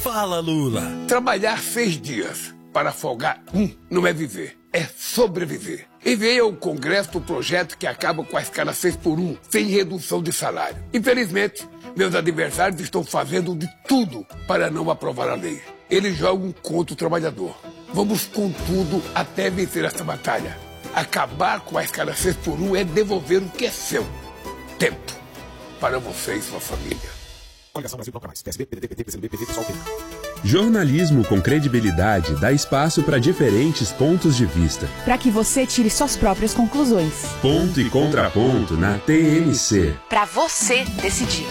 Fala, Lula. Trabalhar 6 dias para folgar não é viver, é sobreviver. Enviei ao Congresso o projeto que acaba com a escala 6x1, sem redução de salário. Infelizmente, meus adversários estão fazendo de tudo para não aprovar a lei. Eles jogam contra o trabalhador. Vamos com tudo até vencer essa batalha. Acabar com a escala 6x1 é devolver o que é seu. Tempo para você e sua família. Coligação Brasil Toca Mais. PSB, PDT, PT, PCdoB, PT, PSOL, PT. Jornalismo com credibilidade dá espaço para diferentes pontos de vista. Para que você tire suas próprias conclusões. Ponto e contraponto na TMC. Para você decidir.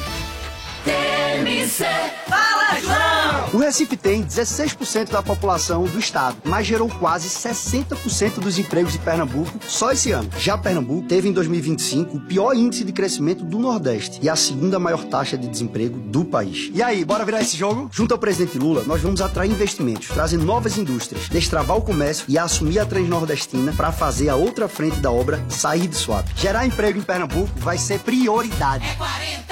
TMC. Fala, João! O Recife tem 16% da população do estado, mas gerou quase 60% dos empregos de Pernambuco só esse ano. Já Pernambuco teve em 2025 o pior índice de crescimento do Nordeste e a segunda maior taxa de desemprego do país. E aí, bora virar esse jogo? Junto ao presidente Lula, nós vamos atrair investimentos, trazer novas indústrias, destravar o comércio e assumir a Transnordestina para fazer a outra frente da obra sair de suave. Gerar emprego em Pernambuco vai ser prioridade. É 40!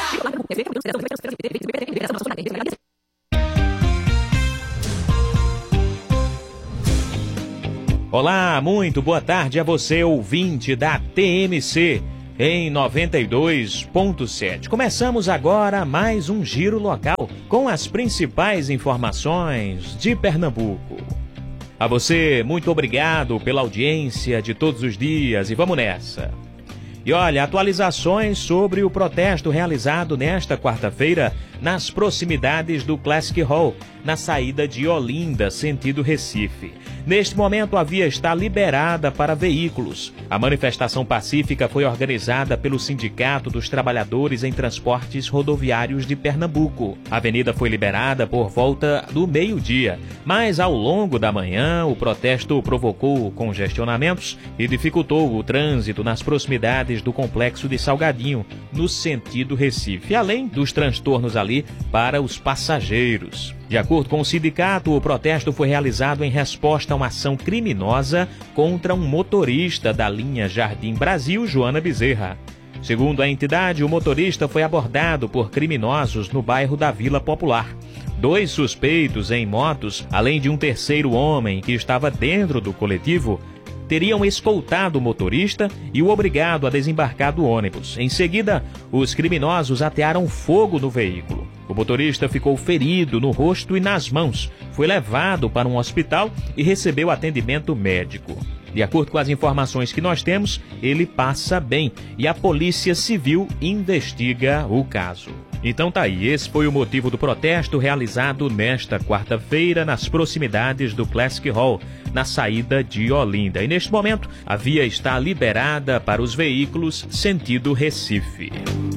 Olá, muito boa tarde a você, ouvinte da TMC em 92.7. Começamos agora mais um giro local com as principais informações de Pernambuco. A você, muito obrigado pela audiência de todos os dias e vamos nessa. E olha, atualizações sobre o protesto realizado nesta quarta-feira nas proximidades do Classic Hall, na saída de Olinda, sentido Recife. Neste momento, a via está liberada para veículos. A manifestação pacífica foi organizada pelo Sindicato dos Trabalhadores em Transportes Rodoviários de Pernambuco. A avenida foi liberada por volta do meio-dia, mas ao longo da manhã o protesto provocou congestionamentos e dificultou o trânsito nas proximidades do Complexo de Salgadinho, no sentido Recife, além dos transtornos ali para os passageiros. De acordo com o sindicato, o protesto foi realizado em resposta a uma ação criminosa contra um motorista da linha Jardim Brasil, Joana Bezerra. Segundo a entidade, o motorista foi abordado por criminosos no bairro da Vila Popular. 2 suspeitos em motos, além de um terceiro homem que estava dentro do coletivo, teriam escoltado o motorista e o obrigado a desembarcar do ônibus. Em seguida, os criminosos atearam fogo no veículo. O motorista ficou ferido no rosto e nas mãos, foi levado para um hospital e recebeu atendimento médico. De acordo com as informações que nós temos, ele passa bem e a Polícia Civil investiga o caso. Então tá aí, esse foi o motivo do protesto realizado nesta quarta-feira nas proximidades do Classic Hall, na saída de Olinda. E neste momento, a via está liberada para os veículos sentido Recife.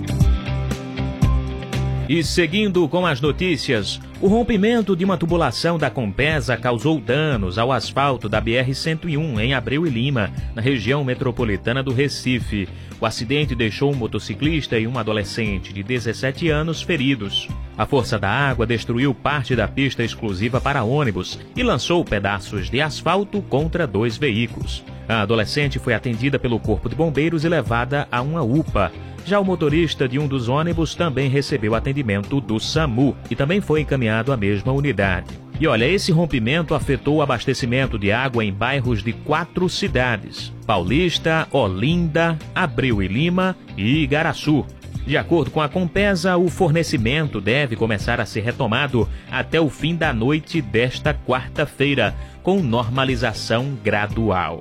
E seguindo com as notícias, o rompimento de uma tubulação da Compesa causou danos ao asfalto da BR-101 em Abreu e Lima, na região metropolitana do Recife. O acidente deixou um motociclista e um adolescente de 17 anos feridos. A força da água destruiu parte da pista exclusiva para ônibus e lançou pedaços de asfalto contra 2 veículos. A adolescente foi atendida pelo Corpo de Bombeiros e levada a uma UPA. Já o motorista de um dos ônibus também recebeu atendimento do SAMU e também foi encaminhado à mesma unidade. E olha, esse rompimento afetou o abastecimento de água em bairros de 4 cidades: Paulista, Olinda, Abreu e Lima e Igaraçu. De acordo com a Compesa, o fornecimento deve começar a ser retomado até o fim da noite desta quarta-feira, com normalização gradual.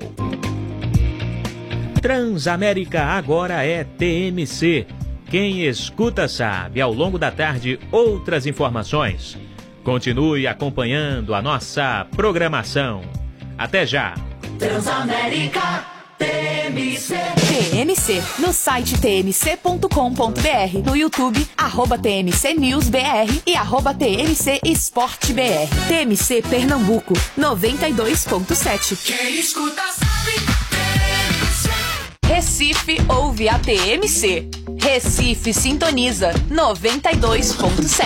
Transamérica agora é TMC. Quem escuta sabe. Ao longo da tarde, outras informações. Continue acompanhando a nossa programação. Até já. Transamérica TMC. TMC, no site tmc.com.br, no YouTube, @TMCNewsBR e @TMC EsporteBR. TMC Pernambuco, 92.7. Quem escuta sabe. Recife ouve a TMC. Recife sintoniza 92.7.